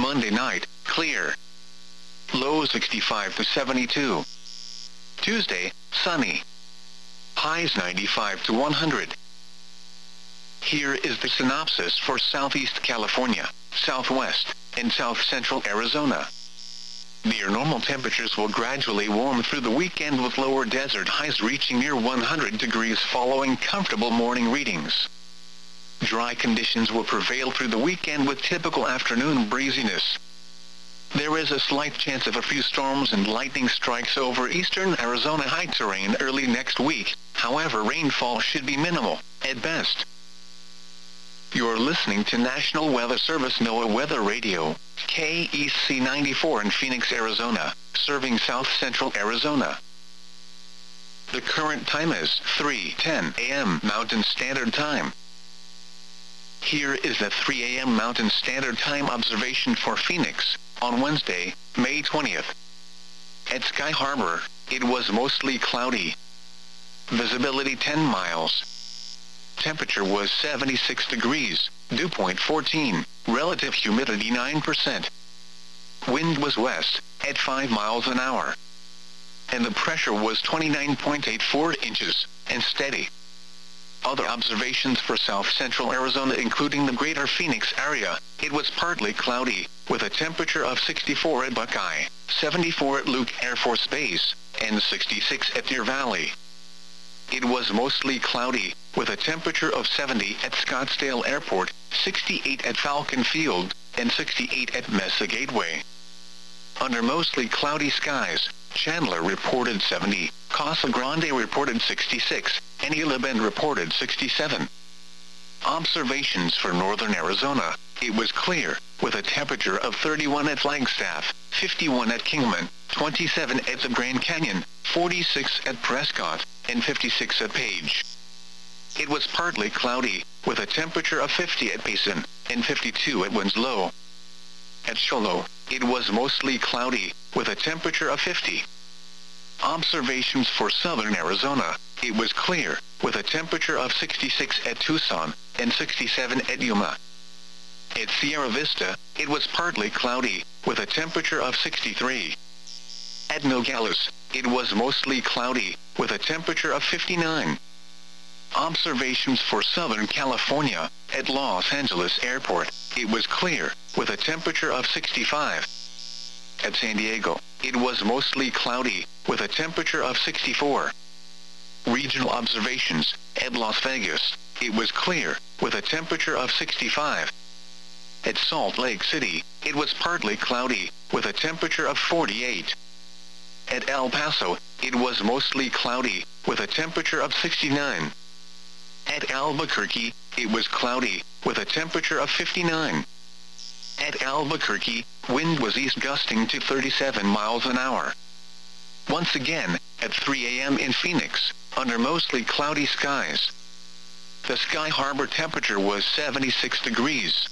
Monday night, clear. Low 65 to 72. Tuesday, sunny. Highs 95 to 100. Here is the synopsis for Southeast California, Southwest, and South Central Arizona. Near normal temperatures will gradually warm through the weekend with lower desert highs reaching near 100 degrees following comfortable morning readings. Dry conditions will prevail through the weekend with typical afternoon breeziness. There is a slight chance of a few storms and lightning strikes over eastern Arizona high terrain early next week, however rainfall should be minimal, at best. You're listening to National Weather Service NOAA Weather Radio, KEC 94 in Phoenix, Arizona, serving South Central Arizona. The current time is 3:10 a.m. Mountain Standard Time. Here is the 3 a.m. Mountain Standard Time observation for Phoenix, on Wednesday, May 20th. At Sky Harbor, it was mostly cloudy. Visibility 10 miles. Temperature was 76 degrees, dew point 14, relative humidity 9%. Wind was west, at 5 miles an hour. And the pressure was 29.84 inches, and steady. Other observations for South Central Arizona including the greater Phoenix area, it was partly cloudy, with a temperature of 64 at Buckeye, 74 at Luke Air Force Base, and 66 at Deer Valley. It was mostly cloudy, with a temperature of 70 at Scottsdale Airport, 68 at Falcon Field, and 68 at Mesa Gateway. Under mostly cloudy skies, Chandler reported 70, Casa Grande reported 66, and Isla Bend reported 67. Observations for northern Arizona, it was clear, with a temperature of 31 at Flagstaff, 51 at Kingman, 27 at the Grand Canyon, 46 at Prescott, and 56 at Page. It was partly cloudy, with a temperature of 50 at Payson, and 52 at Winslow. At Shoalo, it was mostly cloudy, with a temperature of 50. Observations for southern Arizona, it was clear, with a temperature of 66 at Tucson, and 67 at Yuma. At Sierra Vista, it was partly cloudy, with a temperature of 63. At Nogales, it was mostly cloudy, with a temperature of 59. Observations for Southern California, at Los Angeles Airport, it was clear, with a temperature of 65. At San Diego, it was mostly cloudy, with a temperature of 64. Regional observations, at Las Vegas, it was clear, with a temperature of 65. At Salt Lake City, it was partly cloudy, with a temperature of 48. At El Paso, it was mostly cloudy, with a temperature of 69. At Albuquerque, it was cloudy, with a temperature of 59. At Albuquerque, wind was east gusting to 37 miles an hour. Once again, at 3 a.m. in Phoenix, under mostly cloudy skies. The Sky Harbor temperature was 76 degrees.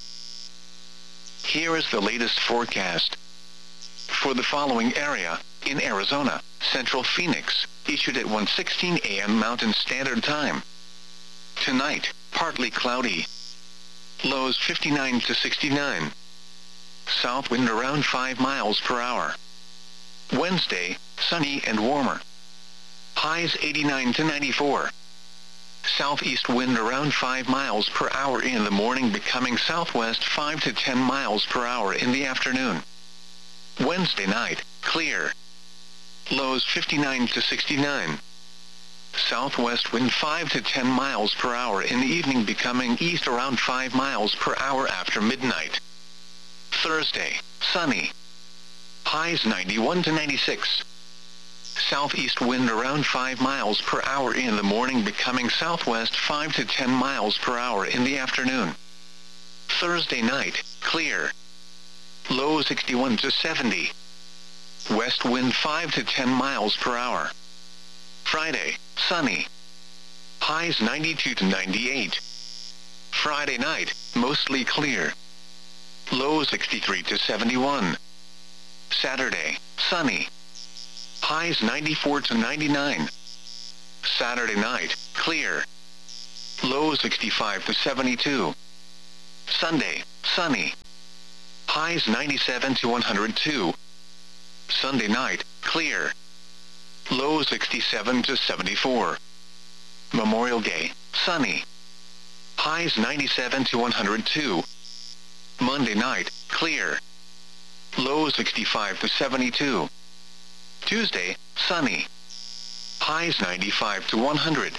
Here is the latest forecast. For the following area, in Arizona, Central Phoenix, issued at 1:16 a.m. Mountain Standard Time. Tonight, partly cloudy. Lows 59 to 69. South wind around 5 miles per hour. Wednesday, sunny and warmer. Highs 89 to 94. Southeast wind around 5 miles per hour in the morning, becoming southwest 5 to 10 miles per hour in the afternoon. Wednesday night, clear. Lows 59 to 69. Southwest wind 5 to 10 miles per hour in the evening, becoming east around 5 miles per hour after midnight. Thursday, sunny. Highs 91 to 96. Southeast wind around 5 miles per hour in the morning, becoming southwest 5 to 10 miles per hour in the afternoon. Thursday night, clear. Low 61 to 70. West wind 5 to 10 miles per hour. Friday, sunny. Highs 92 to 98. Friday night, mostly clear. Low 63 to 71. Saturday, sunny. Highs 94 to 99. Saturday night, clear. Low 65 to 72. Sunday, sunny. Highs 97 to 102. Sunday night, clear. Lows 67 to 74. Memorial Day, sunny. Highs 97 to 102. Monday night, clear. Lows 65 to 72. Tuesday, sunny. Highs 95 to 100.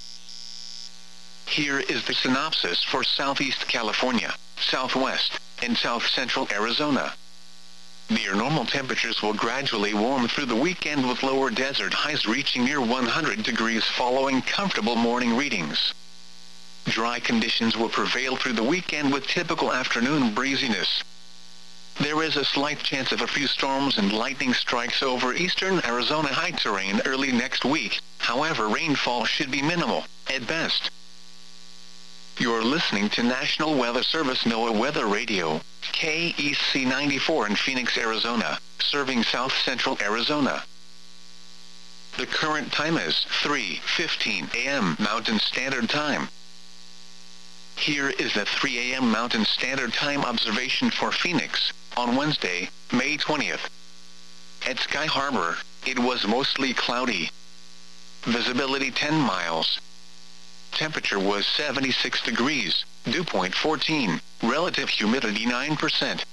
Here is the synopsis for Southeast California, Southwest, and South Central Arizona. Near normal temperatures will gradually warm through the weekend with lower desert highs reaching near 100 degrees following comfortable morning readings. Dry conditions will prevail through the weekend with typical afternoon breeziness. There is a slight chance of a few storms and lightning strikes over eastern Arizona high terrain early next week, however rainfall should be minimal, at best. You're listening to National Weather Service NOAA Weather Radio, KEC 94 in Phoenix, Arizona, serving South Central Arizona. The current time is 3:15 a.m. Mountain Standard Time. Here is the 3 a.m. Mountain Standard Time observation for Phoenix, on Wednesday, May 20th. At Sky Harbor, it was mostly cloudy. Visibility 10 miles. Temperature was 76 degrees, dew point 14, relative humidity 9%.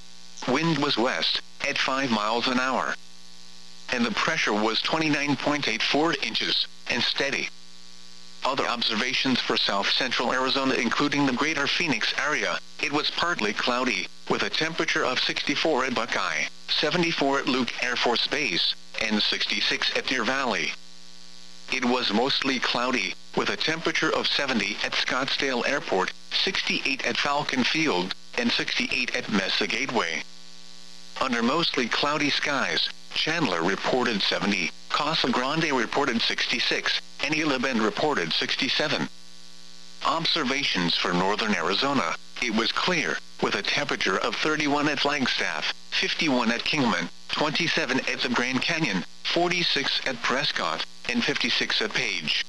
Wind was west, at 5 miles an hour. And the pressure was 29.84 inches, and steady. Other observations for South Central Arizona including the greater Phoenix area, it was partly cloudy, with a temperature of 64 at Buckeye, 74 at Luke Air Force Base, and 66 at Deer Valley. It was mostly cloudy, with a temperature of 70 at Scottsdale Airport, 68 at Falcon Field, and 68 at Mesa Gateway. Under mostly cloudy skies, Chandler reported 70, Casa Grande reported 66, and Isla Bend reported 67. Observations for northern Arizona, it was clear, with a temperature of 31 at Flagstaff, 51 at Kingman, 27 at the Grand Canyon, 46 at Prescott, and 56 at Page.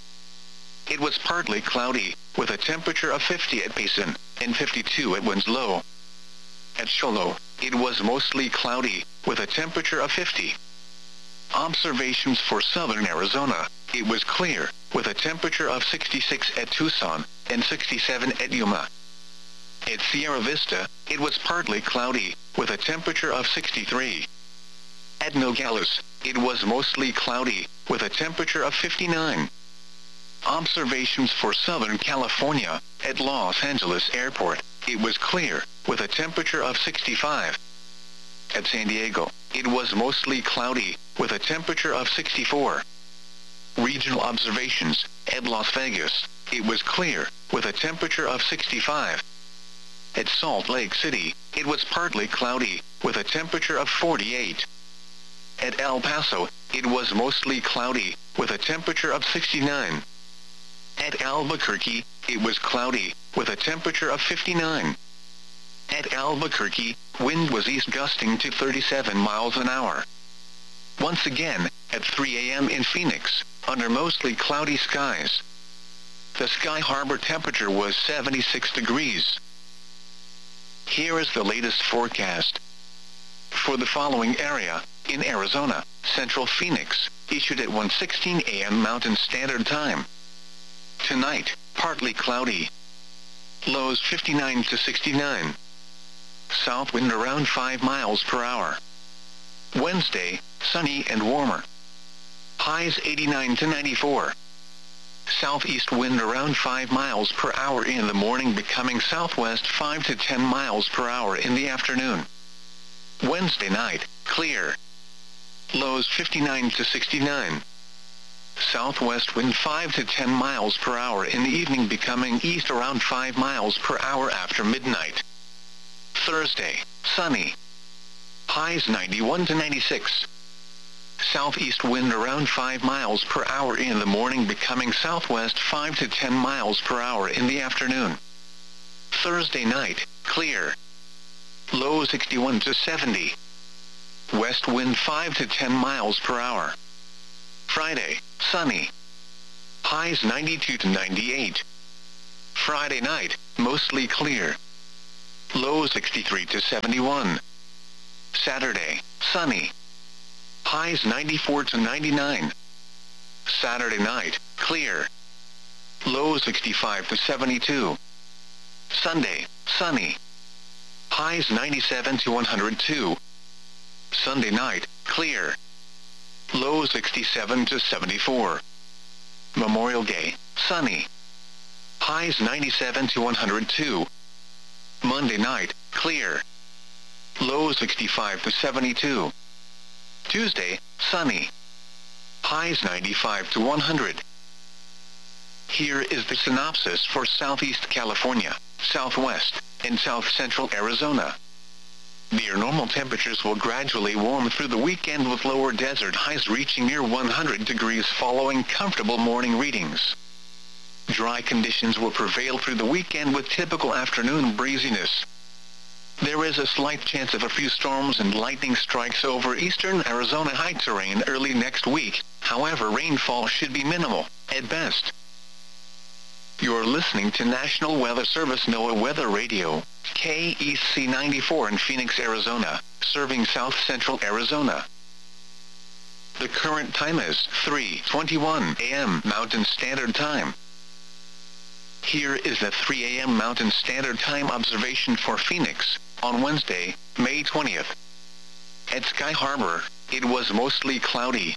It was partly cloudy, with a temperature of 50 at Payson, and 52 at Winslow. At Shoalo, it was mostly cloudy, with a temperature of 50. Observations for southern Arizona, it was clear, with a temperature of 66 at Tucson, and 67 at Yuma. At Sierra Vista, it was partly cloudy, with a temperature of 63. At Nogales, it was mostly cloudy, with a temperature of 59. Observations for Southern California, at Los Angeles Airport, it was clear, with a temperature of 65. At San Diego, it was mostly cloudy, with a temperature of 64. Regional observations, at Las Vegas, it was clear, with a temperature of 65. At Salt Lake City, it was partly cloudy, with a temperature of 48. At El Paso, it was mostly cloudy, with a temperature of 69. At Albuquerque, it was cloudy, with a temperature of 59. At Albuquerque, wind was east gusting to 37 miles an hour. Once again, at 3 a.m. in Phoenix, under mostly cloudy skies. The Sky Harbor temperature was 76 degrees. Here is the latest forecast. For the following area, in Arizona, Central Phoenix, issued at 1:16 a.m. Mountain Standard Time. Tonight, partly cloudy. Lows 59 to 69. South wind around 5 miles per hour. Wednesday, sunny and warmer. Highs 89 to 94. Southeast wind around 5 miles per hour in the morning, becoming southwest 5 to 10 miles per hour in the afternoon. Wednesday night, clear. Lows 59 to 69. Southwest wind 5 to 10 miles per hour in the evening, becoming east around 5 miles per hour after midnight. Thursday, sunny. Highs 91 to 96. Southeast wind around 5 miles per hour in the morning, becoming southwest 5 to 10 miles per hour in the afternoon. Thursday night, clear. Low 61 to 70. West wind 5 to 10 miles per hour. Friday, sunny. Highs 92 to 98. Friday night, mostly clear. Low 63 to 71. Saturday, sunny. Highs 94 to 99. Saturday night, clear. Lows 65 to 72. Sunday, sunny. Highs 97 to 102. Sunday night, clear. Lows 67 to 74. Memorial Day, sunny. Highs 97 to 102. Monday night, clear. Lows 65 to 72. Tuesday, sunny. Highs 95 to 100. Here is the synopsis for Southeast California, Southwest, and South Central Arizona. Near normal temperatures will gradually warm through the weekend with lower desert highs reaching near 100 degrees following comfortable morning readings. Dry conditions will prevail through the weekend with typical afternoon breeziness. There is a slight chance of a few storms and lightning strikes over eastern Arizona high terrain early next week, however rainfall should be minimal, at best. You're listening to National Weather Service NOAA Weather Radio, KEC 94 in Phoenix, Arizona, serving South Central Arizona. The current time is 3:21 a.m. Mountain Standard Time. Here is the 3 a.m. Mountain Standard Time observation for Phoenix, on Wednesday, May 20th. At Sky Harbor, it was mostly cloudy.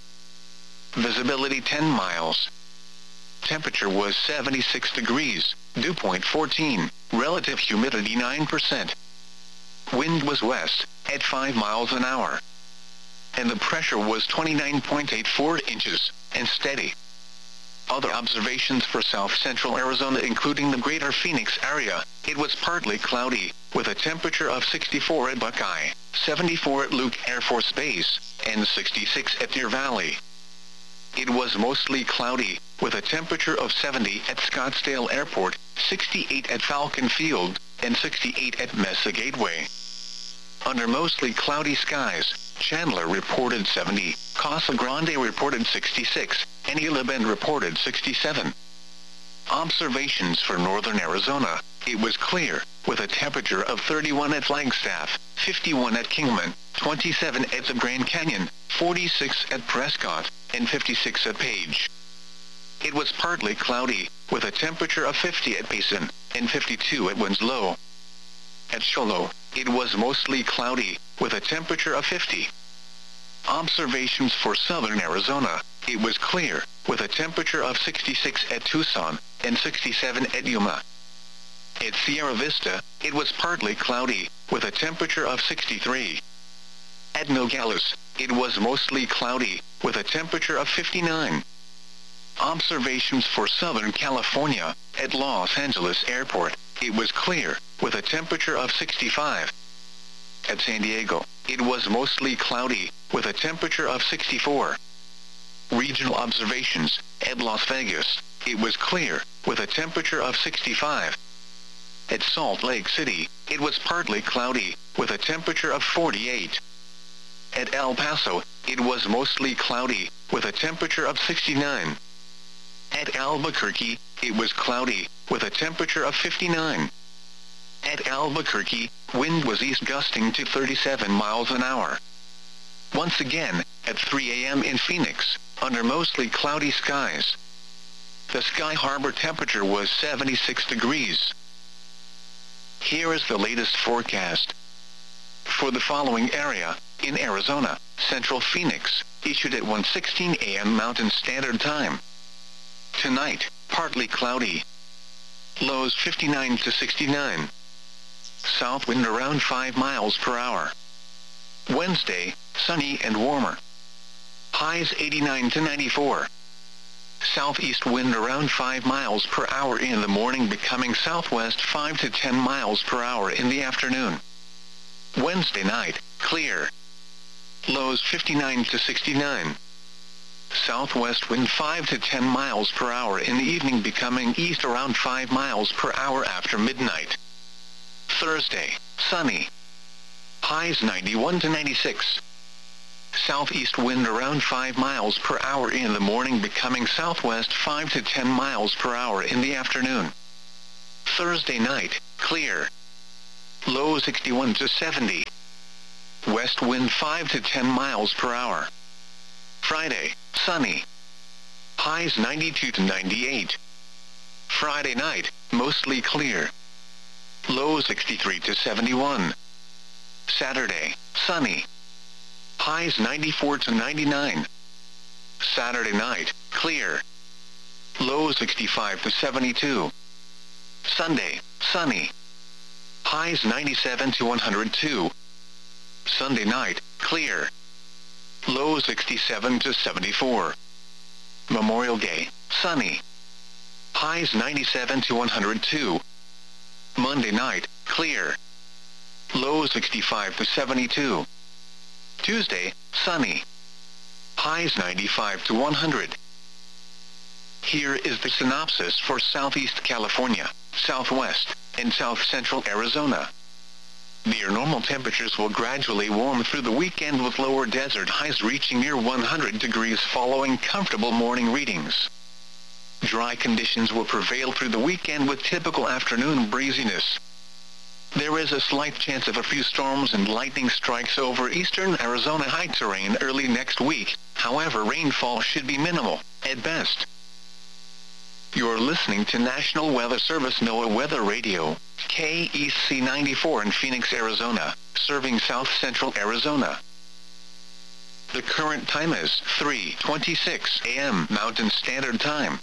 Visibility 10 miles. Temperature was 76 degrees, dew point 14, relative humidity 9%. Wind was west, at 5 miles an hour. And the pressure was 29.84 inches, and steady. Other observations for South Central Arizona including the greater Phoenix area, it was partly cloudy, with a temperature of 64 at Buckeye, 74 at Luke Air Force Base, and 66 at Deer Valley. It was mostly cloudy, with a temperature of 70 at Scottsdale Airport, 68 at Falcon Field, and 68 at Mesa Gateway. Under mostly cloudy skies, Chandler reported 70, Casa Grande reported 66, and Isla Bend reported 67. Observations for northern Arizona, it was clear, with a temperature of 31 at Flagstaff, 51 at Kingman, 27 at the Grand Canyon, 46 at Prescott, and 56 at Page. It was partly cloudy, with a temperature of 50 at Payson, and 52 at Winslow. At Shoalo, it was mostly cloudy, with a temperature of 50. Observations for southern Arizona, it was clear, with a temperature of 66 at Tucson, and 67 at Yuma. At Sierra Vista, it was partly cloudy, with a temperature of 63. At Nogales, it was mostly cloudy, with a temperature of 59. Observations for Southern California, at Los Angeles Airport, it was clear, with a temperature of 65. At San Diego, it was mostly cloudy, with a temperature of 64. Regional observations, at Las Vegas, it was clear, with a temperature of 65. At Salt Lake City, it was partly cloudy, with a temperature of 48. At El Paso, it was mostly cloudy, with a temperature of 69. At Albuquerque, it was cloudy, with a temperature of 59. At Albuquerque, wind was east gusting to 37 miles an hour. Once again, at 3 a.m. in Phoenix, under mostly cloudy skies. The Sky Harbor temperature was 76 degrees. Here is the latest forecast. For the following area, in Arizona, Central Phoenix, issued at 1:16 a.m. Mountain Standard Time. Tonight, partly cloudy. Lows 59 to 69. South wind around 5 miles per hour. Wednesday, sunny and warmer. Highs 89 to 94. Southeast wind around 5 miles per hour in the morning, becoming southwest 5 to 10 miles per hour in the afternoon. Wednesday night, clear. Lows 59 to 69. Southwest wind 5 to 10 miles per hour in the evening, becoming east around 5 miles per hour after midnight. Thursday, sunny. Highs 91 to 96. Southeast wind around 5 miles per hour in the morning, becoming southwest 5 to 10 miles per hour in the afternoon. Thursday night, clear. Low 61 to 70. west wind 5 to 10 miles per hour. Friday, sunny. Highs 92 to 98. Friday night, mostly clear. Low 63 to 71. Saturday, sunny. Highs 94 to 99. Saturday night, clear. Low 65 to 72. Sunday, sunny. Highs 97 to 102. Sunday night, clear. Low 67 to 74. Memorial Day, sunny. Highs 97 to 102. Monday night, clear. Low 65 to 72. Tuesday, sunny. Highs 95 to 100. Here is the synopsis for Southeast California, Southwest, and South Central Arizona. Near normal temperatures will gradually warm through the weekend with lower desert highs reaching near 100 degrees following comfortable morning readings. Dry conditions will prevail through the weekend with typical afternoon breeziness. There is a slight chance of a few storms and lightning strikes over eastern Arizona high terrain early next week, however rainfall should be minimal, at best. You're listening to National Weather Service NOAA Weather Radio, KEC 94 in Phoenix, Arizona, serving South Central Arizona. The current time is 3:26 a.m. Mountain Standard Time.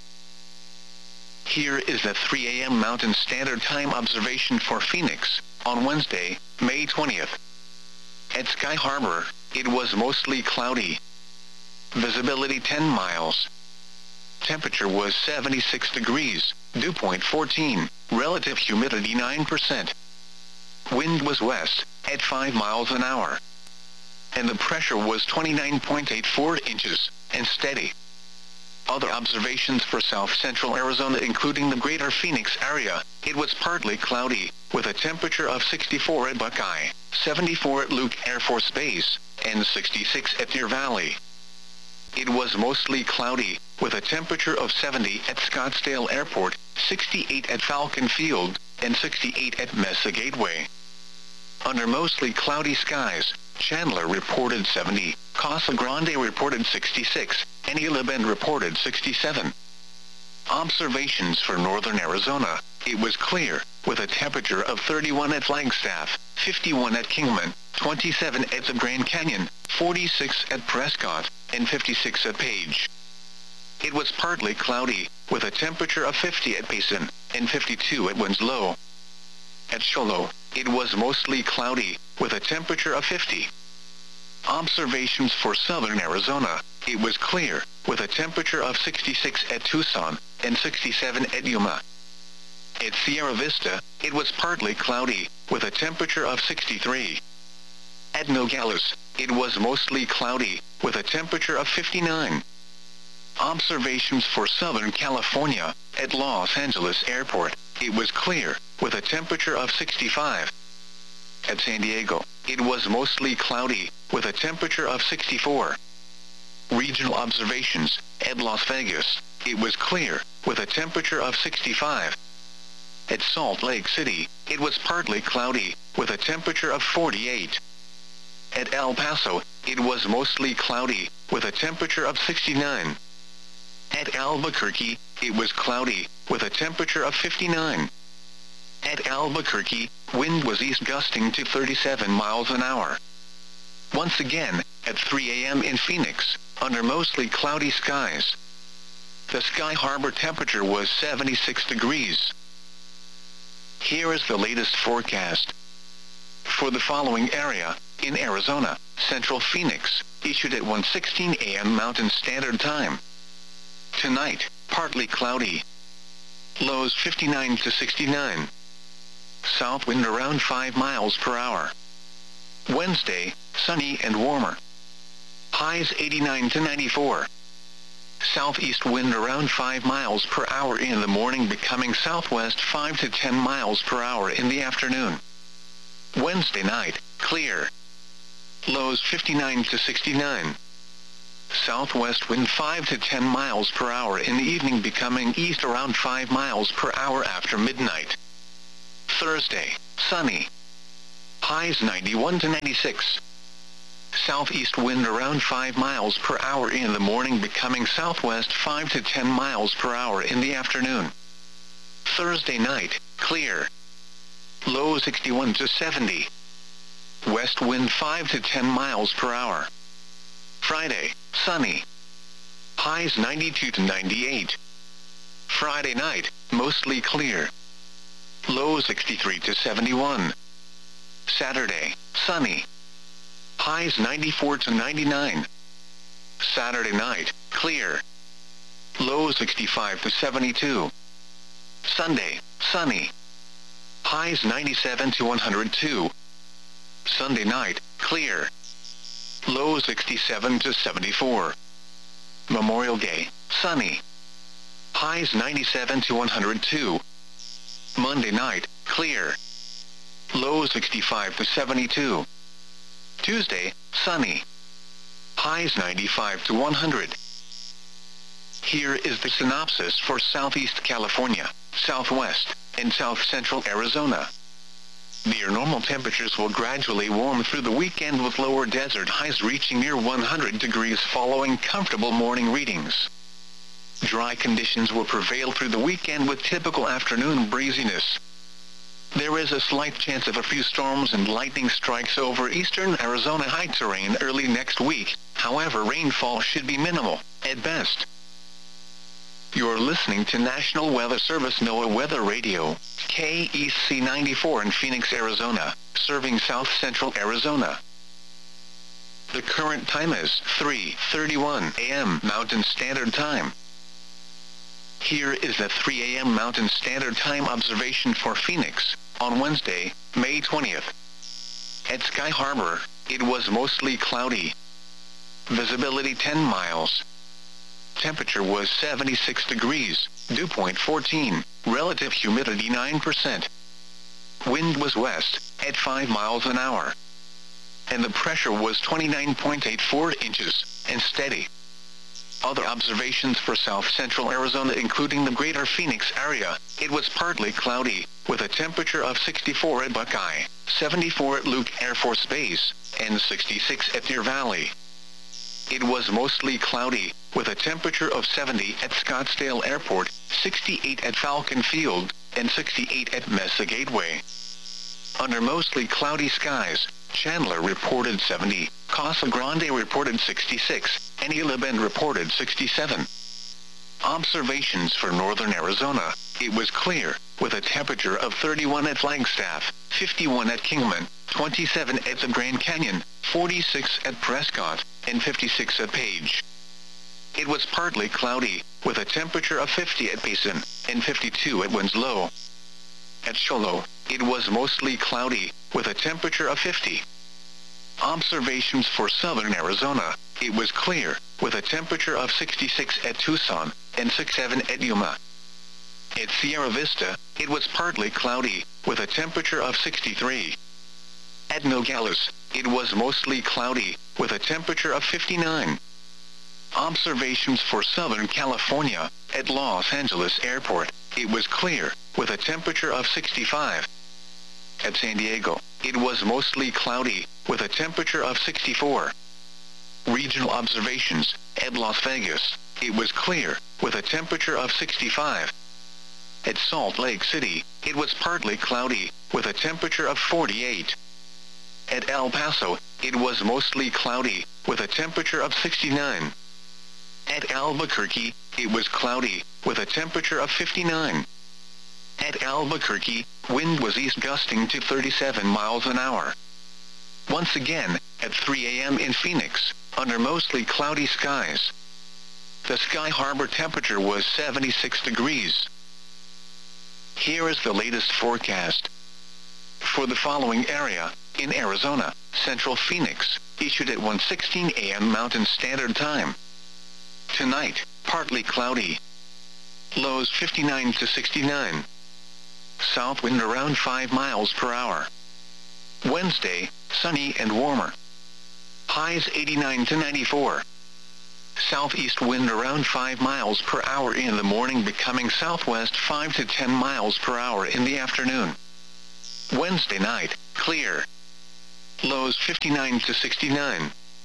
Here is the 3 a.m. Mountain Standard Time observation for Phoenix, on Wednesday, May 20th. At Sky Harbor, it was mostly cloudy. Visibility 10 miles. Temperature was 76 degrees, dew point 14, relative humidity 9%. Wind was west, at 5 miles an hour. And the pressure was 29.84 inches, and steady. Other observations for South Central Arizona including the greater Phoenix area, it was partly cloudy, with a temperature of 64 at Buckeye, 74 at Luke Air Force Base, and 66 at Deer Valley. It was mostly cloudy, with a temperature of 70 at Scottsdale Airport, 68 at Falcon Field, and 68 at Mesa Gateway. Under mostly cloudy skies, Chandler reported 70, Casa Grande reported 66, and Gila Bend reported 67. Observations for northern Arizona, it was clear, with a temperature of 31 at Flagstaff, 51 at Kingman, 27 at the Grand Canyon, 46 at Prescott, and 56 at Page. It was partly cloudy, with a temperature of 50 at Payson, and 52 at Winslow. At Shoalo, it was mostly cloudy, with a temperature of 50. Observations for southern Arizona, it was clear, with a temperature of 66 at Tucson, and 67 at Yuma. At Sierra Vista, it was partly cloudy, with a temperature of 63. At Nogales, it was mostly cloudy, with a temperature of 59. Observations for Southern California, at Los Angeles Airport, it was clear, with a temperature of 65. At San Diego, it was mostly cloudy, with a temperature of 64. Regional observations, at Las Vegas, it was clear, with a temperature of 65. At Salt Lake City, it was partly cloudy, with a temperature of 48. At El Paso, it was mostly cloudy, with a temperature of 69. At Albuquerque, it was cloudy, with a temperature of 59. At Albuquerque, wind was east gusting to 37 miles an hour. Once again, at 3 a.m. in Phoenix, under mostly cloudy skies. The Sky Harbor temperature was 76 degrees. Here is the latest forecast. For the following area, in Arizona, Central Phoenix, issued at 1:16 a.m. Mountain Standard Time. Tonight, partly cloudy. Lows 59 to 69. South wind around 5 miles per hour. Wednesday, sunny and warmer. Highs 89 to 94. Southeast wind around 5 miles per hour in the morning, becoming southwest 5 to 10 miles per hour in the afternoon. Wednesday night, clear. Lows 59 to 69. Southwest wind 5 to 10 miles per hour in the evening, becoming east around 5 miles per hour after midnight. Thursday, sunny. Highs 91 to 96. southeast wind around 5 miles per hour in the morning, becoming southwest 5 to 10 miles per hour in the afternoon. Thursday night, clear. Low 61 to 70. West wind 5 to 10 miles per hour. Friday, sunny. Highs 92 to 98. Friday night, mostly clear. Low 63 to 71. Saturday, sunny. Highs 94 to 99. Saturday night, clear. Low 65 to 72. Sunday, sunny. Highs 97 to 102. Sunday night, clear. Low 67 to 74. Memorial Day, sunny. Highs 97 to 102. Monday night, clear. Low 65 to 72. Tuesday, sunny. Highs 95 to 100. Here is the synopsis for Southeast California, Southwest, and South Central Arizona. Near normal temperatures will gradually warm through the weekend, with lower desert highs reaching near 100 degrees following comfortable morning readings. Dry conditions will prevail through the weekend with typical afternoon breeziness. There is a slight chance of a few storms and lightning strikes over eastern Arizona high terrain early next week. However, rainfall should be minimal, at best. You're listening to National Weather Service NOAA Weather Radio, KEC 94 in Phoenix, Arizona, serving South Central Arizona. The current time is 3:31 a.m. Mountain Standard Time. Here is the 3 a.m. Mountain Standard Time observation for Phoenix, on Wednesday, May 20th. At Sky Harbor, it was mostly cloudy. Visibility 10 miles. Temperature was 76 degrees, dew point 14, relative humidity 9%. Wind was west, at 5 miles an hour. And the pressure was 29.84 inches, and steady. Other observations for South Central Arizona, including the greater Phoenix area, it was partly cloudy, with a temperature of 64 at Buckeye, 74 at Luke Air Force Base, and 66 at Deer Valley. It was mostly cloudy, with a temperature of 70 at Scottsdale Airport, 68 at Falcon Field, and 68 at Mesa Gateway. Under mostly cloudy skies, Chandler reported 70, Casa Grande reported 66, and Isla Bend reported 67. Observations for northern Arizona, it was clear, with a temperature of 31 at Flagstaff, 51 at Kingman, 27 at the Grand Canyon, 46 at Prescott, and 56 at Page. It was partly cloudy, with a temperature of 50 at Payson, and 52 at Winslow. At Shoalo, it was mostly cloudy, with a temperature of 50. Observations for southern Arizona, it was clear, with a temperature of 66 at Tucson, and 67 at Yuma. At Sierra Vista, it was partly cloudy, with a temperature of 63. At Nogales, it was mostly cloudy, with a temperature of 59. Observations for Southern California, at Los Angeles Airport, it was clear, with a temperature of 65. At San Diego, it was mostly cloudy, with a temperature of 64. Regional observations, at Las Vegas, it was clear, with a temperature of 65. At Salt Lake City, it was partly cloudy, with a temperature of 48. At El Paso, it was mostly cloudy, with a temperature of 69. At Albuquerque, it was cloudy, with a temperature of 59. At Albuquerque, wind was east gusting to 37 miles an hour. Once again, at 3 a.m. in Phoenix, under mostly cloudy skies. The Sky Harbor temperature was 76 degrees. Here is the latest forecast. For the following area, in Arizona, Central Phoenix, issued at 1:16 a.m. Mountain Standard Time. Tonight, partly cloudy. Lows 59 to 69. South wind around 5 miles per hour. Wednesday, sunny and warmer. Highs 89 to 94. Southeast wind around 5 miles per hour in the morning, becoming southwest 5 to 10 miles per hour in the afternoon. Wednesday night, clear. Lows 59 to 69.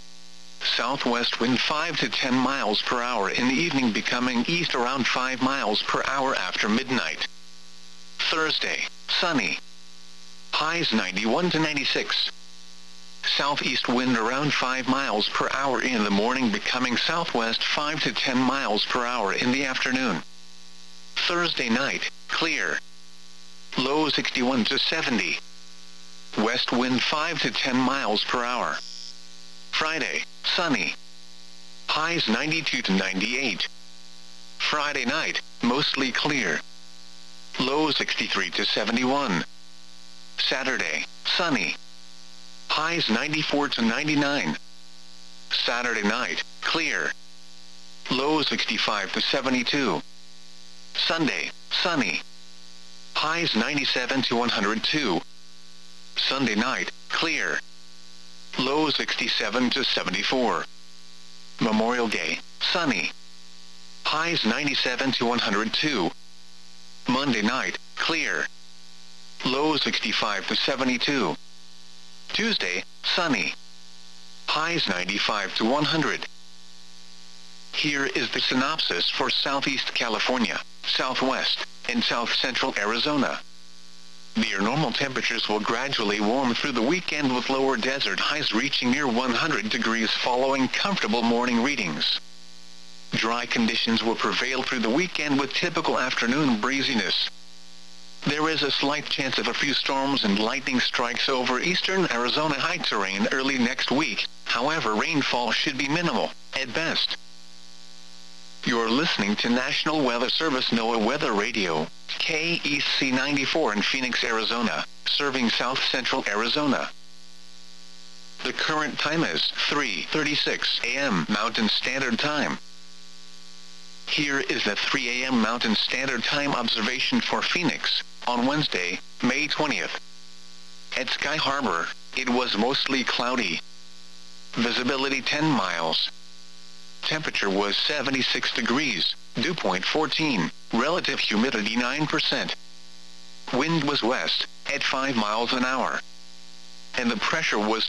southwest wind 5 to 10 miles per hour in the evening, becoming east around 5 miles per hour after midnight. Thursday, sunny. Highs 91 to 96. Southeast wind around 5 miles per hour in the morning, becoming southwest 5 to 10 miles per hour in the afternoon. Thursday night, clear. Low 61 to 70. West wind 5 to 10 miles per hour. Friday, sunny. Highs 92 to 98. Friday night, mostly clear. Low 63 to 71. Saturday, sunny. Highs 94 to 99. Saturday night, clear. Low 65 to 72. Sunday, sunny. Highs 97 to 102. Sunday night, clear. Low 67 to 74. Memorial Day, sunny. Highs 97 to 102. Monday night, clear. Low 65 to 72. Tuesday, sunny. Highs 95 to 100. Here is the synopsis for Southeast California, Southwest, and South Central Arizona. Near normal temperatures will gradually warm through the weekend, with lower desert highs reaching near 100 degrees following comfortable morning readings. Dry conditions will prevail through the weekend with typical afternoon breeziness. There is a slight chance of a few storms and lightning strikes over eastern Arizona high terrain early next week. However, rainfall should be minimal, at best. You're listening to National Weather Service NOAA Weather Radio, KEC 94 in Phoenix, Arizona, serving South Central Arizona. The current time is 3:36 a.m. Mountain Standard Time. Here is the 3 a.m. Mountain Standard Time observation for Phoenix, on Wednesday, May 20th. At Sky Harbor, it was mostly cloudy. Visibility 10 miles. Temperature was 76 degrees, dew point 14, relative humidity 9%. Wind was west, at 5 miles an hour. And the pressure was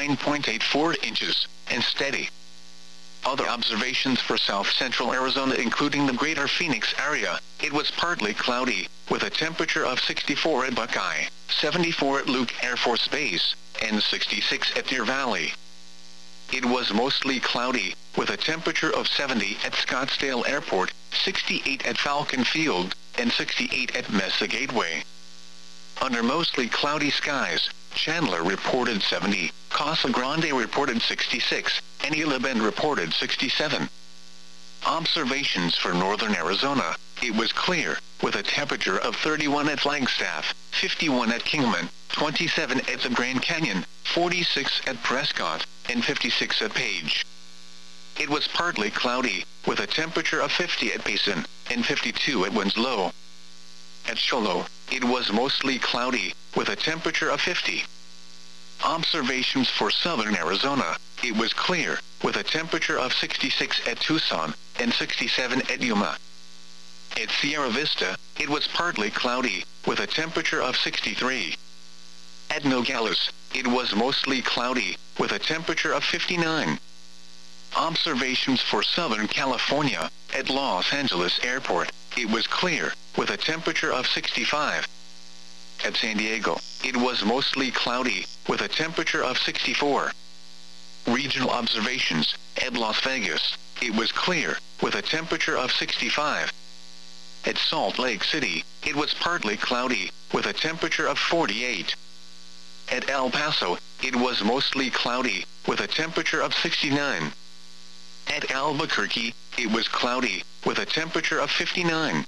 29.84 inches, and steady. Other observations for South Central Arizona, including the greater Phoenix area, it was partly cloudy, with a temperature of 64 at Buckeye, 74 at Luke Air Force Base, and 66 at Deer Valley. It was mostly cloudy, with a temperature of 70 at Scottsdale Airport, 68 at Falcon Field, and 68 at Mesa Gateway. Under mostly cloudy skies, Chandler reported 70, Casa Grande reported 66, and Isla Bend reported 67. Observations for northern Arizona, it was clear, with a temperature of 31 at Flagstaff, 51 at Kingman, 27 at the Grand Canyon, 46 at Prescott, and 56 at Page. It was partly cloudy, with a temperature of 50 at Payson, and 52 at Winslow. At Cholo, it was mostly cloudy, with a temperature of 50. Observations for southern Arizona, it was clear, with a temperature of 66 at Tucson, and 67 at Yuma. At Sierra Vista, it was partly cloudy, with a temperature of 63. At Nogales, it was mostly cloudy, with a temperature of 59. Observations for Southern California, at Los Angeles Airport, it was clear, with a temperature of 65. At San Diego, it was mostly cloudy, with a temperature of 64. Regional observations, at Las Vegas, it was clear, with a temperature of 65. At Salt Lake City, it was partly cloudy, with a temperature of 48. At El Paso, it was mostly cloudy, with a temperature of 69. At Albuquerque, it was cloudy, with a temperature of 59.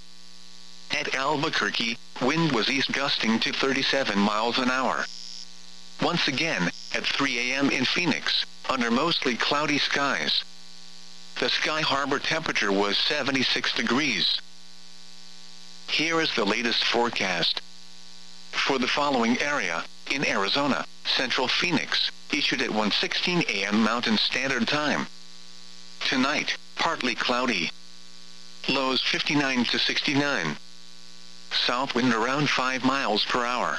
At Albuquerque, wind was east gusting to 37 miles an hour. Once again, at 3 a.m. in Phoenix, under mostly cloudy skies. The Sky Harbor temperature was 76 degrees. Here is the latest forecast. For the following area, in Arizona, Central Phoenix, issued at 1:16 a.m. Mountain Standard Time. Tonight, partly cloudy. Lows 59 to 69. South wind around 5 miles per hour.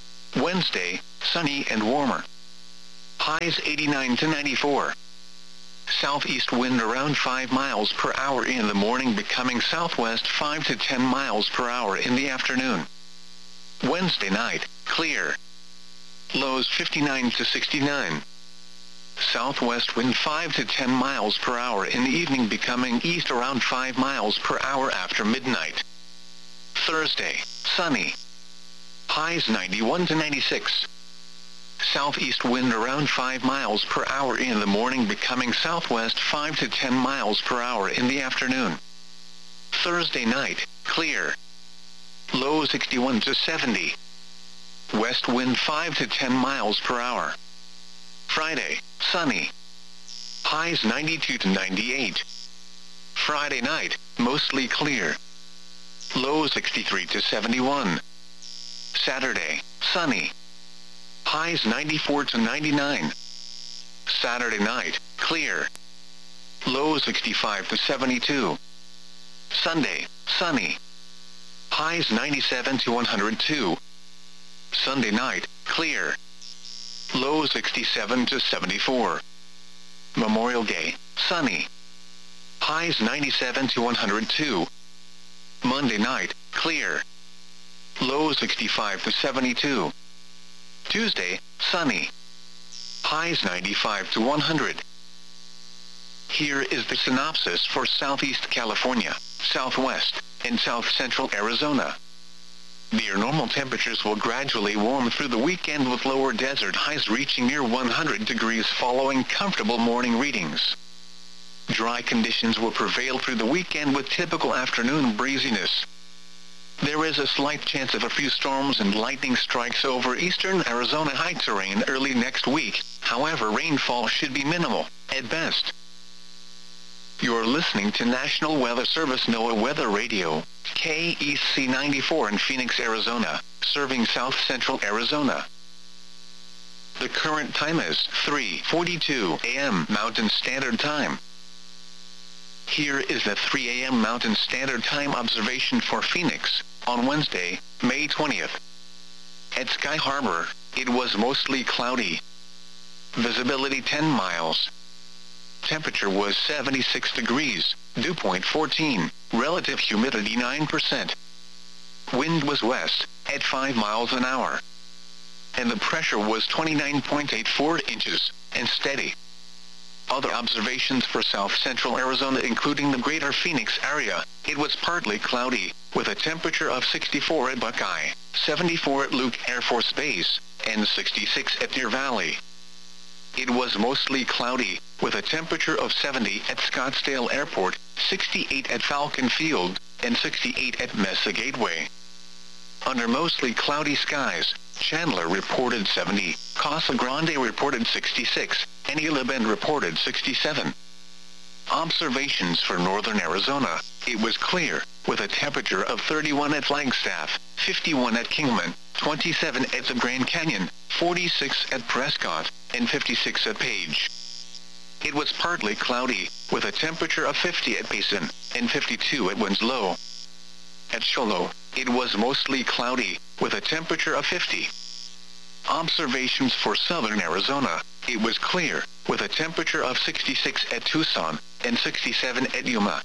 Wednesday, sunny and warmer. Highs 89 to 94. southeast wind around 5 miles per hour in the morning, becoming southwest 5 to 10 miles per hour in the afternoon. Wednesday night, clear. Lows 59 to 69. Southwest wind 5 to 10 miles per hour in the evening, becoming east around 5 miles per hour after midnight. Thursday, sunny. Highs 91 to 96. Southeast wind around 5 miles per hour in the morning, becoming southwest 5 to 10 miles per hour in the afternoon. Thursday night, clear. Low 61 to 70. West wind 5 to 10 miles per hour. Friday, sunny. Highs 92 to 98. Friday night, mostly clear. Low 63 to 71. Saturday, sunny. Highs 94 to 99. Saturday night, clear. Low 65 to 72. Sunday, sunny. Highs 97 to 102. Sunday night, clear. Low 67 to 74. Memorial Day, sunny. Highs 97 to 102. Monday night, clear. Low 65 to 72. Tuesday, sunny. Highs 95 to 100. Here is the synopsis for Southeast California, Southwest, and South Central Arizona. Near normal temperatures will gradually warm through the weekend, with lower desert highs reaching near 100 degrees following comfortable morning readings. Dry conditions will prevail through the weekend with typical afternoon breeziness. There is a slight chance of a few storms and lightning strikes over eastern Arizona high terrain early next week. However, rainfall should be minimal, at best. You're listening to National Weather Service NOAA Weather Radio, KEC 94 in Phoenix, Arizona, serving South Central Arizona. The current time is 3:42 a.m. Mountain Standard Time. Here is the 3 a.m. Mountain Standard Time observation for Phoenix, on Wednesday, May 20th. At Sky Harbor, it was mostly cloudy. Visibility 10 miles. Temperature was 76 degrees, dew point 14, relative humidity 9%. Wind was west, at 5 miles an hour. And the pressure was 29.84 inches, and steady. Other observations for South Central Arizona, including the greater Phoenix area, it was partly cloudy, with a temperature of 64 at Buckeye, 74 at Luke Air Force Base, and 66 at Deer Valley. It was mostly cloudy, with a temperature of 70 at Scottsdale Airport, 68 at Falcon Field, and 68 at Mesa Gateway. Under mostly cloudy skies, Chandler reported 70, Casa Grande reported 66, and Gila Bend reported 67. Observations for northern Arizona, it was clear, with a temperature of 31 at Flagstaff, 51 at Kingman, 27 at the Grand Canyon, 46 at Prescott, and 56 at Page. It was partly cloudy, with a temperature of 50 at Payson, and 52 at Winslow. At Shoalo, it was mostly cloudy, with a temperature of 50. Observations for southern Arizona, it was clear, with a temperature of 66 at Tucson, and 67 at Yuma.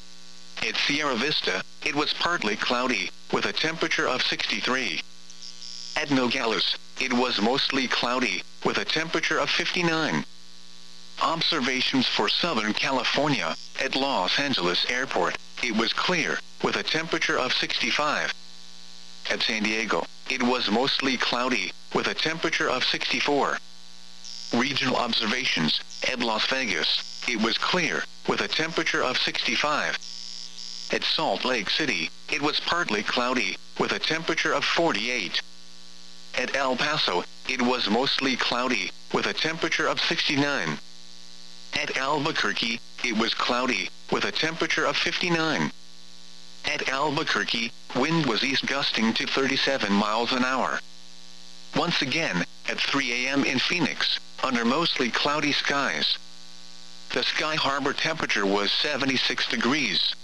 At Sierra Vista, it was partly cloudy, with a temperature of 63. At Nogales, it was mostly cloudy, with a temperature of 59. Observations for Southern California, at Los Angeles Airport, it was clear, with a temperature of 65. At San Diego, it was mostly cloudy, with a temperature of 64. Regional observations, at Las Vegas, it was clear, with a temperature of 65. At Salt Lake City, it was partly cloudy, with a temperature of 48. At El Paso, it was mostly cloudy, with a temperature of 69. At Albuquerque, it was cloudy, with a temperature of 59. At Albuquerque, wind was east gusting to 37 miles an hour. Once again, at 3 a.m. in Phoenix, under mostly cloudy skies. The Sky Harbor temperature was 76 degrees.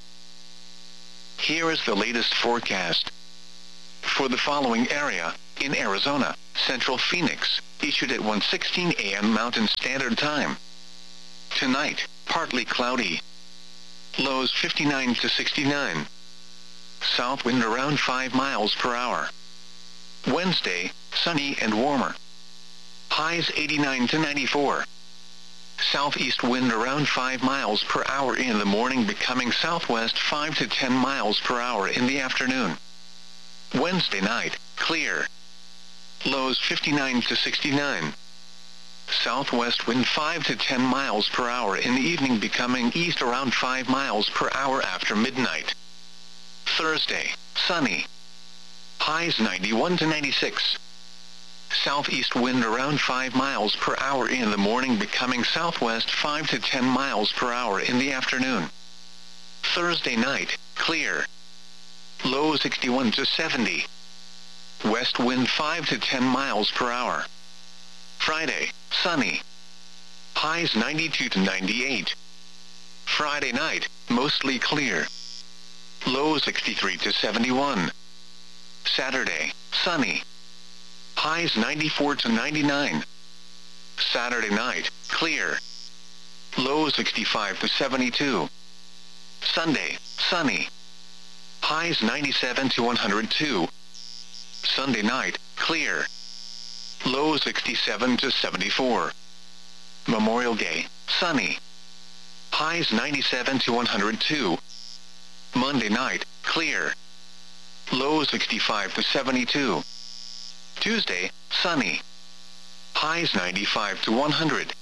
Here is the latest forecast. For the following area, in Arizona, Central Phoenix, issued at 1:16 a.m. Mountain Standard Time. Tonight, partly cloudy. Lows 59 to 69. South wind around 5 miles per hour. Wednesday, sunny and warmer. Highs 89 to 94. Southeast wind around 5 miles per hour in the morning, becoming southwest 5 to 10 miles per hour in the afternoon. Wednesday night, clear. Lows 59 to 69. Southwest wind 5 to 10 miles per hour in the evening, becoming east around 5 miles per hour after midnight. Thursday, sunny. Highs 91 to 96. Southeast wind around 5 miles per hour in the morning, becoming southwest 5 to 10 miles per hour in the afternoon. Thursday night, clear. Low 61 to 70. West wind 5 to 10 miles per hour. Friday, sunny. Highs 92 to 98. Friday night, mostly clear. Low 63 to 71. Saturday, sunny. Highs 94 to 99. Saturday night, clear. Low 65 to 72. Sunday, sunny. Highs 97 to 102. Sunday night, clear. Low 67 to 74. Memorial Day, sunny. Highs 97 to 102. Monday night, clear. Low 65 to 72. Tuesday, sunny. Highs 95 to 100.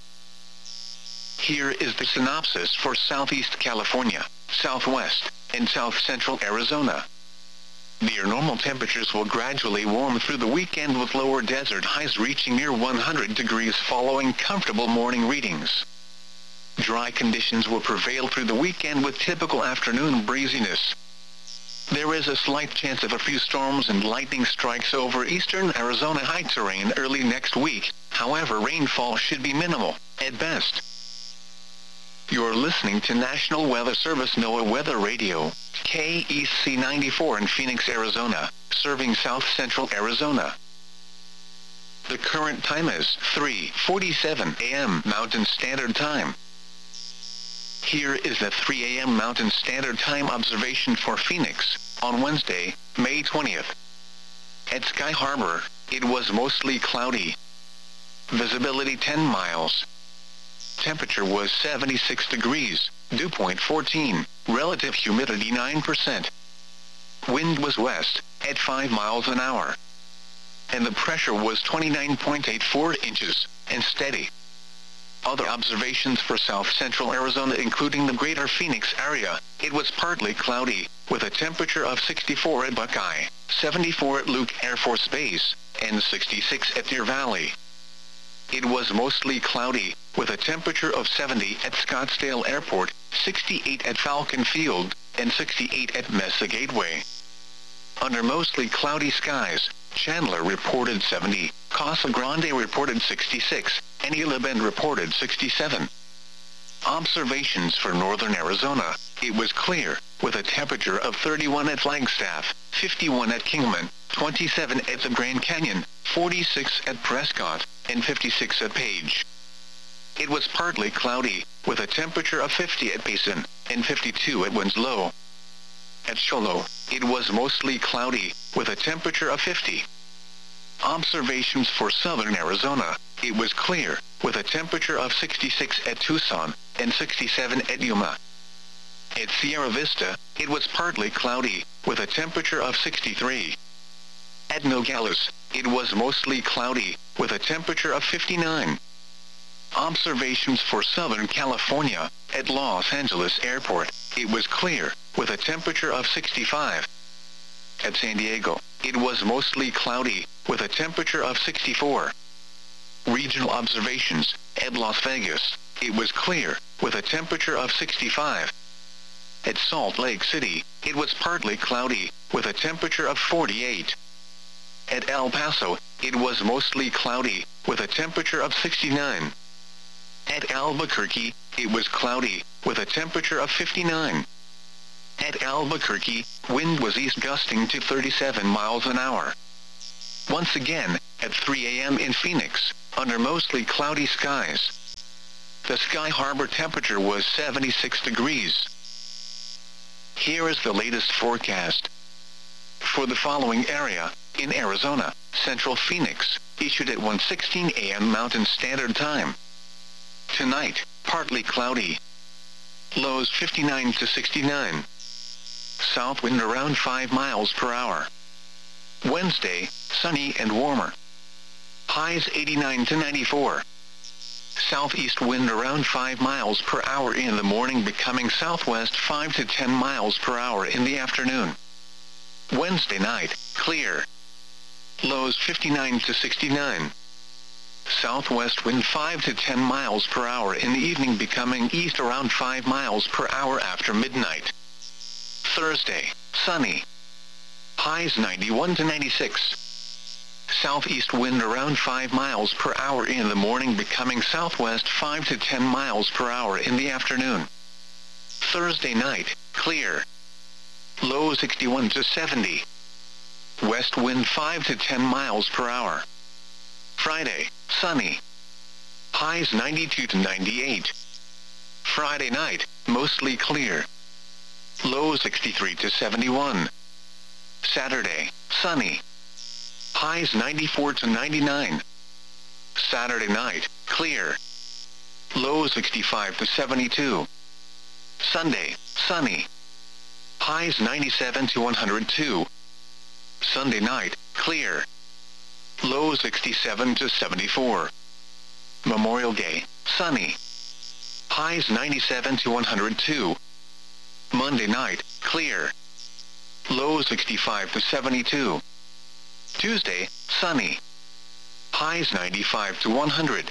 Here is the synopsis for Southeast California, Southwest, and South Central Arizona. Near normal temperatures will gradually warm through the weekend, with lower desert highs reaching near 100 degrees following comfortable morning readings. Dry conditions will prevail through the weekend with typical afternoon breeziness. There is a slight chance of a few storms and lightning strikes over eastern Arizona high terrain early next week. However, rainfall should be minimal, at best. You're listening to National Weather Service NOAA Weather Radio, KEC 94 in Phoenix, Arizona, serving South Central Arizona. The current time is 3:47 a.m. Mountain Standard Time. Here is the 3 a.m. Mountain Standard Time observation for Phoenix, on Wednesday, May 20th. At Sky Harbor, it was mostly cloudy. Visibility 10 miles. Temperature was 76 degrees, dew point 14, relative humidity 9%. Wind was west, at 5 miles an hour. And the pressure was 29.84 inches, and steady. Other observations for South Central Arizona, including the greater Phoenix area, it was partly cloudy, with a temperature of 64 at Buckeye, 74 at Luke Air Force Base, and 66 at Deer Valley. It was mostly cloudy, with a temperature of 70 at Scottsdale Airport, 68 at Falcon Field, and 68 at Mesa Gateway. Under mostly cloudy skies, Chandler reported 70, Casa Grande reported 66, and Gila Bend reported 67. Observations for northern Arizona, it was clear, with a temperature of 31 at Flagstaff, 51 at Kingman, 27 at the Grand Canyon, 46 at Prescott, and 56 at Page. It was partly cloudy, with a temperature of 50 at Payson, and 52 at Winslow. At Shoalo, it was mostly cloudy, with a temperature of 50. Observations for southern Arizona, it was clear, with a temperature of 66 at Tucson, and 67 at Yuma. At Sierra Vista, it was partly cloudy, with a temperature of 63. At Nogales, it was mostly cloudy, with a temperature of 59. Observations for Southern California, at Los Angeles Airport, it was clear, with a temperature of 65. At San Diego, it was mostly cloudy, with a temperature of 64. Regional observations, at Las Vegas, it was clear, with a temperature of 65. At Salt Lake City, it was partly cloudy, with a temperature of 48. At El Paso, it was mostly cloudy, with a temperature of 69. At Albuquerque, it was cloudy, with a temperature of 59. At Albuquerque, wind was east gusting to 37 miles an hour. Once again, at 3 a.m. in Phoenix, under mostly cloudy skies. the Sky Harbor temperature was 76 degrees. Here is the latest forecast. For the following area, in Arizona, Central Phoenix, issued at 1:16 a.m. Mountain Standard Time. Tonight, partly cloudy. Lows 59 to 69. South wind around 5 miles per hour. Wednesday, sunny and warmer. Highs 89 to 94. Southeast wind around 5 miles per hour in the morning, becoming southwest 5 to 10 miles per hour in the afternoon. Wednesday night, clear. Lows 59 to 69. Southwest wind 5 to 10 miles per hour in the evening, becoming east around 5 miles per hour after midnight. Thursday, sunny. Highs 91 to 96. Southeast wind around 5 miles per hour in the morning, becoming southwest 5 to 10 miles per hour in the afternoon. Thursday night, clear. Low 61 to 70. West wind 5 to 10 miles per hour. Friday, sunny. Highs 92 to 98. Friday night, mostly clear. Low 63 to 71. Saturday, sunny. Highs 94 to 99. Saturday night, clear. Low 65 to 72. Sunday, sunny. Highs 97 to 102. Sunday night, clear. Low 67 to 74. Memorial Day, sunny. Highs 97 to 102. Monday night, clear. Low 65 to 72. Tuesday, sunny. Highs 95 to 100.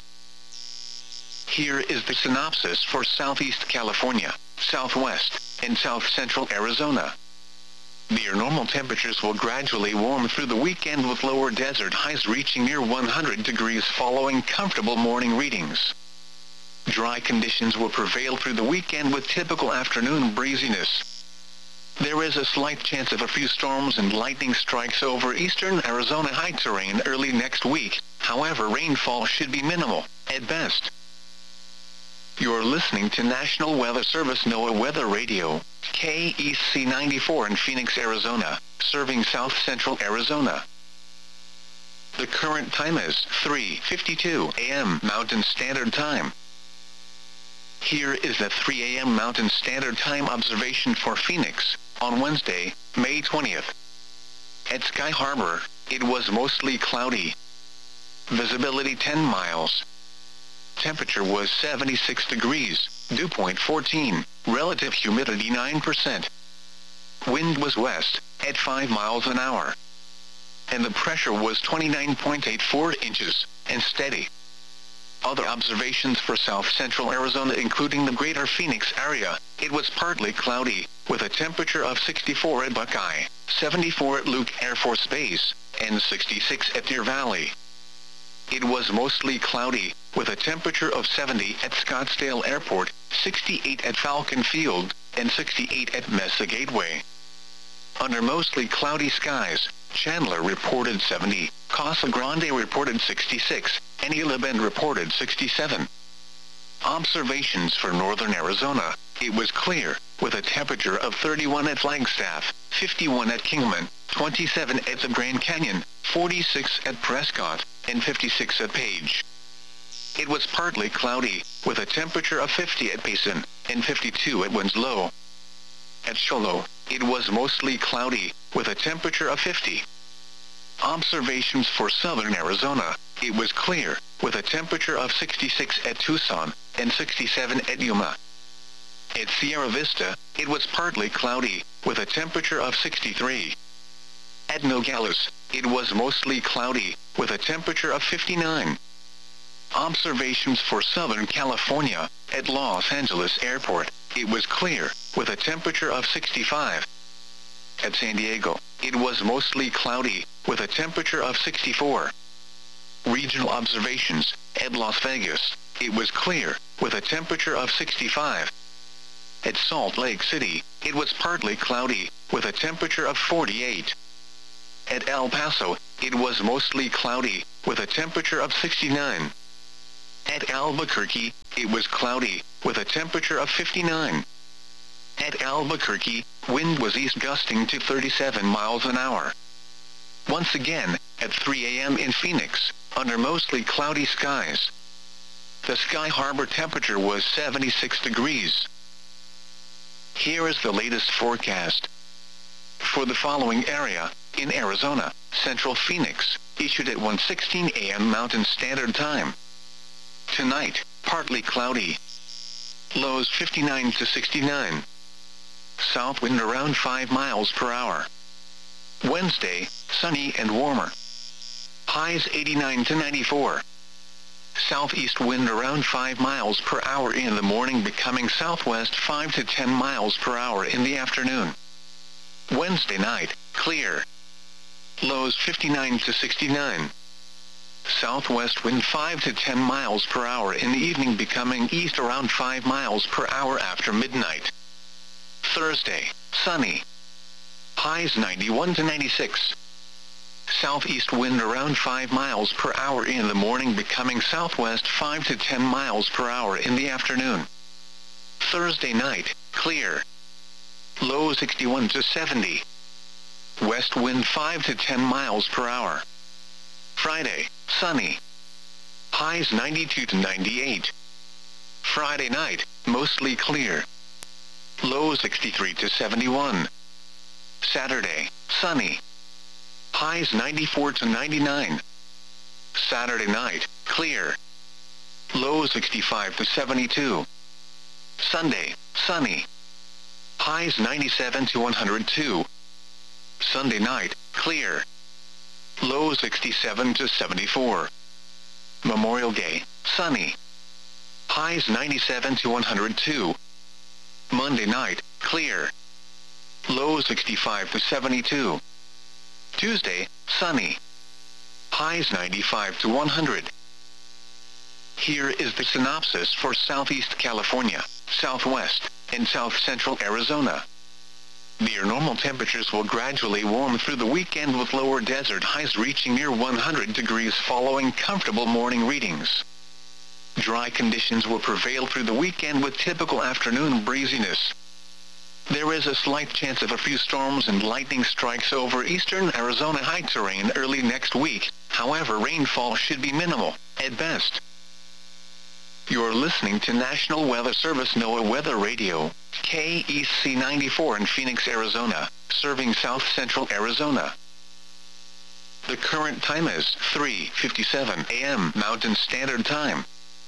Here is the synopsis for Southeast California, Southwest, and South Central Arizona. Near normal temperatures will gradually warm through the weekend, with lower desert highs reaching near 100 degrees following comfortable morning readings. Dry conditions will prevail through the weekend with typical afternoon breeziness. There is a slight chance of a few storms and lightning strikes over eastern Arizona high terrain early next week. However, rainfall should be minimal, at best. You're listening to National Weather Service NOAA Weather Radio, KEC 94 in Phoenix, Arizona, serving South Central Arizona. The current time is 3:52 a.m. Mountain Standard Time. Here is the 3 a.m. Mountain Standard Time observation for Phoenix, on Wednesday, May 20th. At Sky Harbor, it was mostly cloudy. Visibility 10 miles. Temperature was 76 degrees, dew point 14, relative humidity 9%. Wind was west, at 5 miles an hour. And the pressure was 29.84 inches, and steady. Other observations for South Central Arizona, including the greater Phoenix area, it was partly cloudy, with a temperature of 64 at Buckeye, 74 at Luke Air Force Base, and 66 at Deer Valley. It was mostly cloudy, with a temperature of 70 at Scottsdale Airport, 68 at Falcon Field, and 68 at Mesa Gateway. Under mostly cloudy skies, Chandler reported 70, Casa Grande reported 66, and Isla Bend reported 67. Observations for northern Arizona, it was clear, with a temperature of 31 at Flagstaff, 51 at Kingman, 27 at the Grand Canyon, 46 at Prescott, and 56 at Page. It was partly cloudy, with a temperature of 50 at Payson, and 52 at Winslow. At Shoalo, it was mostly cloudy, with a temperature of 50. Observations for southern Arizona, it was clear, with a temperature of 66 at Tucson, and 67 at Yuma. At Sierra Vista, it was partly cloudy, with a temperature of 63. At Nogales, it was mostly cloudy, with a temperature of 59. Observations for Southern California, at Los Angeles Airport, it was clear, with a temperature of 65. At San Diego, it was mostly cloudy, with a temperature of 64. Regional observations, at Las Vegas, it was clear, with a temperature of 65. At Salt Lake City, it was partly cloudy, with a temperature of 48. At El Paso, it was mostly cloudy, with a temperature of 69. At Albuquerque, it was cloudy, with a temperature of 59. At Albuquerque, wind was east gusting to 37 miles an hour. Once again, at 3 a.m. in Phoenix, under mostly cloudy skies. The Sky Harbor temperature was 76 degrees. Here is the latest forecast. For the following area, in Arizona, Central Phoenix, issued at 1:16 a.m. Mountain Standard Time. Tonight, partly cloudy. Lows 59 to 69. South wind around 5 miles per hour. Wednesday, sunny and warmer. Highs 89 to 94. Southeast wind around 5 miles per hour in the morning, becoming southwest 5 to 10 miles per hour in the afternoon. Wednesday night, clear. Lows 59 to 69. Southwest wind 5 to 10 miles per hour in the evening, becoming east around 5 miles per hour after midnight. Thursday, sunny. Highs 91 to 96. Southeast wind around 5 miles per hour in the morning, becoming southwest 5 to 10 miles per hour in the afternoon. Thursday night, clear. Low 61 to 70. West wind 5 to 10 miles per hour. Friday, sunny. Highs 92 to 98. Friday night, mostly clear. Low 63 to 71. Saturday, sunny. Highs 94 to 99. Saturday night, clear. Low 65 to 72. Sunday, sunny. Highs 97 to 102. Sunday night, clear. Low 67 to 74. Memorial Day, sunny. Highs 97 to 102. Monday night, clear. Low 65 to 72. Tuesday, sunny. Highs 95 to 100. Here is the synopsis for Southeast California, Southwest, and South Central Arizona. Near normal temperatures will gradually warm through the weekend, with lower desert highs reaching near 100 degrees following comfortable morning readings. Dry conditions will prevail through the weekend with typical afternoon breeziness. There is a slight chance of a few storms and lightning strikes over eastern Arizona high terrain early next week. However, rainfall should be minimal, at best. You're listening to National Weather Service NOAA Weather Radio, KEC 94 in Phoenix, Arizona, serving South Central Arizona. The current time is 3:57 a.m. Mountain Standard Time.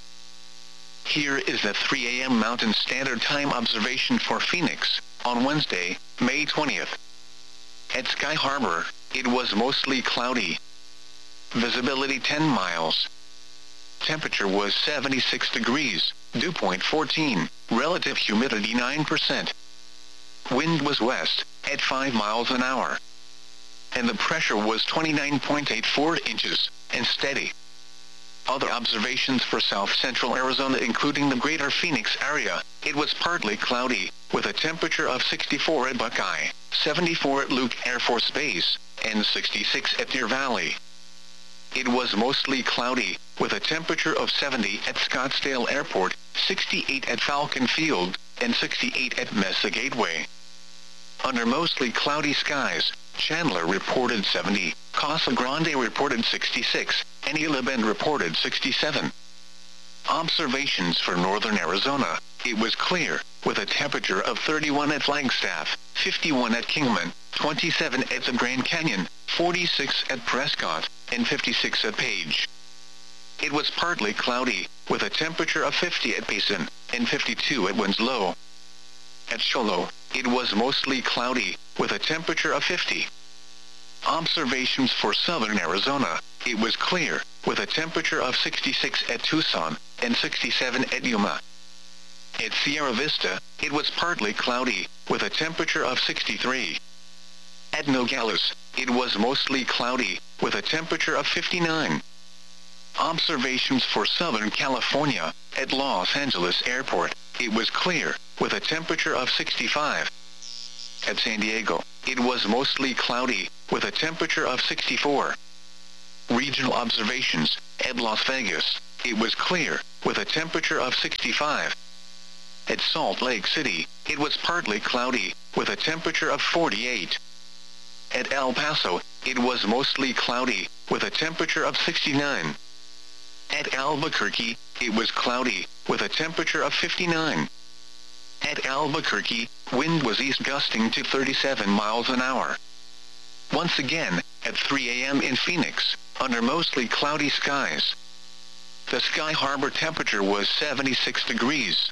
Here is the 3 a.m. Mountain Standard Time observation for Phoenix, on Wednesday, May 20th. At Sky Harbor, it was mostly cloudy. Visibility 10 miles. Temperature was 76 degrees, dew point 14, relative humidity 9%. Wind was west, at 5 miles an hour. And the pressure was 29.84 inches, and steady. Other observations for South Central Arizona, including the greater Phoenix area, it was partly cloudy, with a temperature of 64 at Buckeye, 74 at Luke Air Force Base, and 66 at Deer Valley. It was mostly cloudy, with a temperature of 70 at Scottsdale Airport, 68 at Falcon Field, and 68 at Mesa Gateway. Under mostly cloudy skies, Chandler reported 70, Casa Grande reported 66, and Isla Bend reported 67. Observations for northern Arizona, it was clear, with a temperature of 31 at Flagstaff, 51 at Kingman, 27 at the Grand Canyon, 46 at Prescott, and 56 at Page. It was partly cloudy, with a temperature of 50 at Payson, and 52 at Winslow. At Cholo, it was mostly cloudy, with a temperature of 50. Observations for southern Arizona, it was clear, with a temperature of 66 at Tucson, and 67 at Yuma. At Sierra Vista, it was partly cloudy, with a temperature of 63. At Nogales, it was mostly cloudy, with a temperature of 59. Observations for Southern California, at Los Angeles Airport, it was clear, with a temperature of 65. At San Diego, it was mostly cloudy, with a temperature of 64. Regional observations, at Las Vegas, it was clear, with a temperature of 65. At Salt Lake City, it was partly cloudy, with a temperature of 48. At El Paso, it was mostly cloudy, with a temperature of 69. At Albuquerque, it was cloudy, with a temperature of 59. At Albuquerque, wind was east gusting to 37 miles an hour. Once again, at 3 a.m. in Phoenix, under mostly cloudy skies, the Sky Harbor temperature was 76 degrees.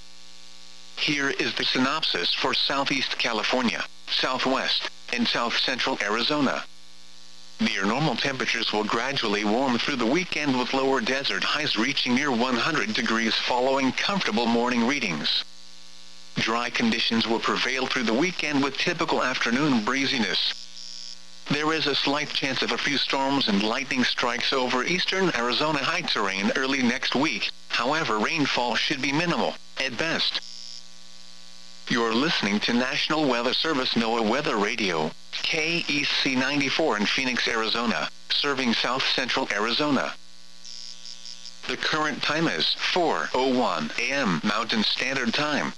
Here is the synopsis for Southeast California, Southwest, and South Central Arizona. Near normal temperatures will gradually warm through the weekend with lower desert highs reaching near 100 degrees following comfortable morning readings. Dry conditions will prevail through the weekend with typical afternoon breeziness. There is a slight chance of a few storms and lightning strikes over eastern Arizona high terrain early next week, however rainfall should be minimal, at best. You're listening to National Weather Service NOAA Weather Radio, KEC 94 in Phoenix, Arizona, serving South Central Arizona. The current time is 4:01 a.m. Mountain Standard Time.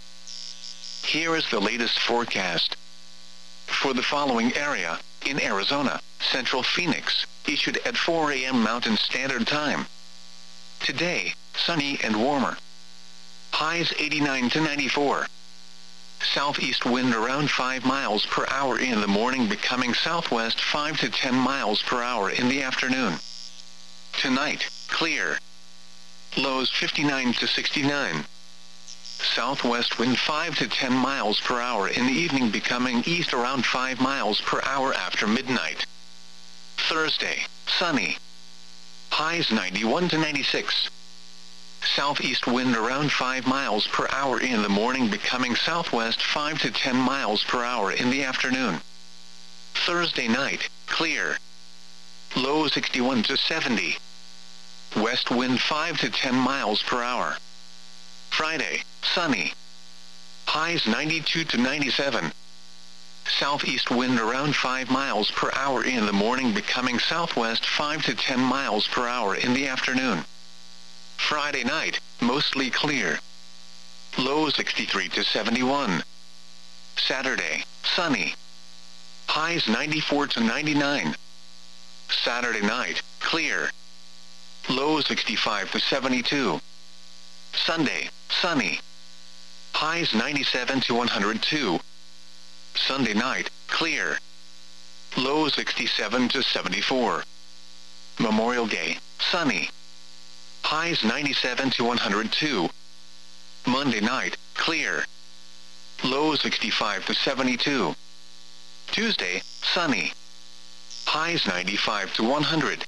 Here is the latest forecast. For the following area, in Arizona, Central Phoenix, issued at 4 a.m. Mountain Standard Time. Today, sunny and warmer. Highs 89 to 94. Southeast wind around 5 miles per hour in the morning, becoming southwest 5 to 10 miles per hour in the afternoon. Tonight, clear. Lows 59 to 69. Southwest wind 5 to 10 miles per hour in the evening, becoming east around 5 miles per hour after midnight. Thursday, sunny. Highs 91 to 96. Southeast wind around 5 miles per hour in the morning, becoming southwest 5 to 10 miles per hour in the afternoon. Thursday night, clear. Low 61 to 70. West wind 5 to 10 miles per hour. Friday, sunny. Highs 92 to 97. Southeast wind around 5 miles per hour in the morning, becoming southwest 5 to 10 miles per hour in the afternoon. Friday night, mostly clear. Low 63 to 71. Saturday, sunny. Highs 94 to 99. Saturday night, clear. Low 65 to 72. Sunday, sunny. Highs 97 to 102. Sunday night, clear. Low 67 to 74. Memorial Day, sunny. Highs 97 to 102. Monday night, clear. Low 65 to 72. Tuesday, sunny. Highs 95 to 100.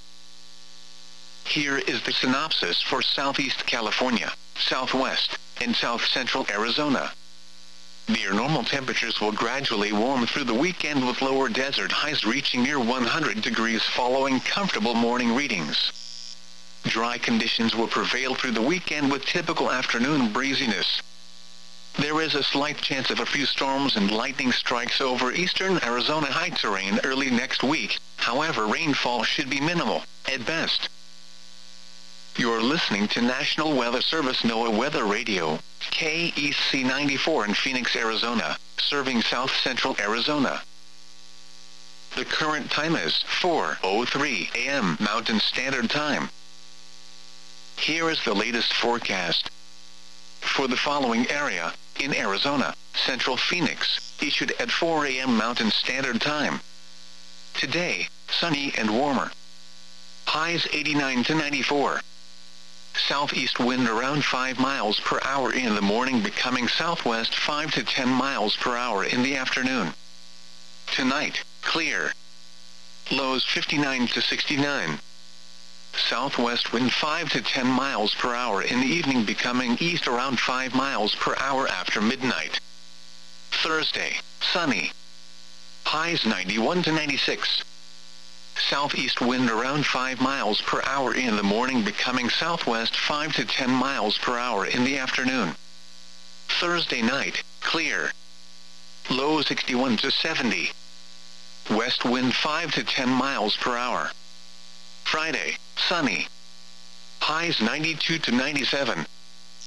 Here is the synopsis for Southeast California, Southwest, and South Central Arizona. Near normal temperatures will gradually warm through the weekend with lower desert highs reaching near 100 degrees following comfortable morning readings. Dry conditions will prevail through the weekend with typical afternoon breeziness. There is a slight chance of a few storms and lightning strikes over eastern Arizona high terrain early next week, however rainfall should be minimal, at best. You're listening to National Weather Service NOAA Weather Radio, KEC 94 in Phoenix, Arizona, serving South Central Arizona. The current time is 4:03 a.m. Mountain Standard Time. Here is the latest forecast. For the following area, in Arizona, Central Phoenix, issued at 4 a.m. Mountain Standard Time. Today, sunny and warmer. Highs 89 to 94. Southeast wind around 5 miles per hour in the morning, becoming southwest 5 to 10 miles per hour in the afternoon. Tonight, clear. Lows 59 to 69. Southwest wind 5 to 10 miles per hour in the evening, becoming east around 5 miles per hour after midnight. Thursday, sunny. Highs 91 to 96. Southeast wind around 5 miles per hour in the morning, becoming southwest 5 to 10 miles per hour in the afternoon. Thursday night, clear. Low 61 to 70. West wind 5 to 10 miles per hour. Friday, sunny. Highs 92 to 97.